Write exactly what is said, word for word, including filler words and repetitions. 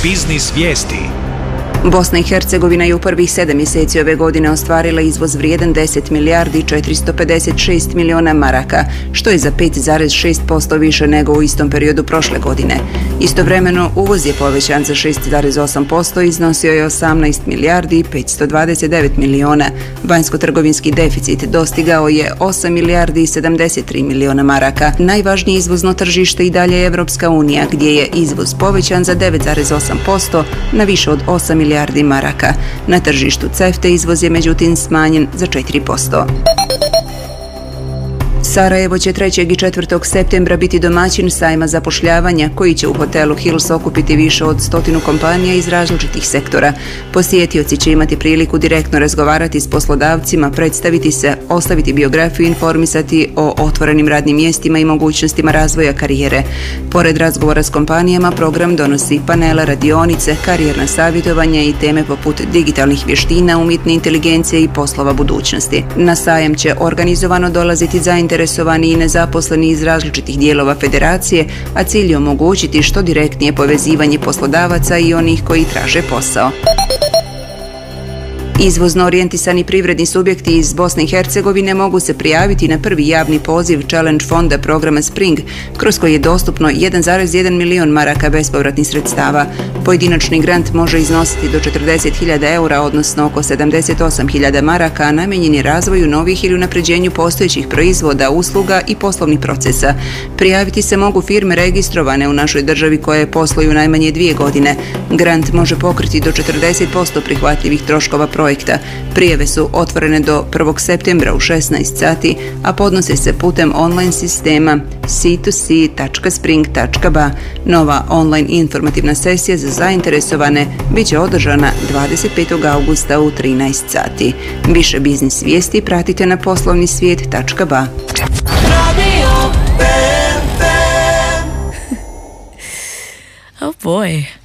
Biznis vijesti. Bosna i Hercegovina je u prvih sedam mjeseci ove godine ostvarila izvoz vrijedan deset milijardi četiristo pedeset šest milijuna maraka, što je za pet zarez šest posto više nego u istom periodu prošle godine. Istovremeno, uvoz je povećan za šest zarez osam posto i iznosio je osamnaest milijardi petsto dvadeset devet milijuna. Vanjsko-trgovinski deficit dostigao je osam milijardi sedamdeset tri milijuna maraka. Najvažnije izvozno tržište i dalje je Evropska unija, gdje je izvoz povećan za devet zarez osam posto na više od osam milijardi maraka. Na tržištu CEFTA izvoz je međutim smanjen za četiri posto. Sarajevo će trećeg i četvrtog septembra biti domaćin sajma zapošljavanja koji će u hotelu Hills okupiti više od stotinu kompanija iz različitih sektora. Posjetioci će imati priliku direktno razgovarati s poslodavcima, predstaviti se, ostaviti biografiju i informisati o otvorenim radnim mjestima i mogućnostima razvoja karijere. Pored razgovora s kompanijama, program donosi panele, radionice, karijerna savjetovanja i teme poput digitalnih vještina, umjetne inteligencije i poslova budućnosti. Na sajam će organizovano dolaziti zainteresovani i nezaposleni iz različitih dijelova federacije, a cilj je omogućiti što direktnije povezivanje poslodavaca i onih koji traže posao. Izvozno orijentisani privredni subjekti iz Bosne i Hercegovine mogu se prijaviti na prvi javni poziv Challenge fonda programa Spring, kroz koji je dostupno jedan zarez jedan milion maraka bespovratnih sredstava. Pojedinačni grant može iznositi do četrdeset hiljada eura, odnosno oko sedamdeset osam hiljada maraka, a namijenjen je razvoju novih ili unapređenju postojećih proizvoda, usluga i poslovnih procesa. Prijaviti se mogu firme registrovane u našoj državi koje posluju najmanje dvije godine. Grant može pokriti do četrdeset posto prihvatljivih troškova projekta. Prijave su otvorene do prvog septembra u šesnaest sati, a podnose se putem online sistema c to c tačka spring tačka b a. Nova online informativna sesija za zainteresovane bit će održana dvadeset petog augusta u trinaest sati. Više biznis vijesti pratite na poslovni svijet tačka b a. Oh boy.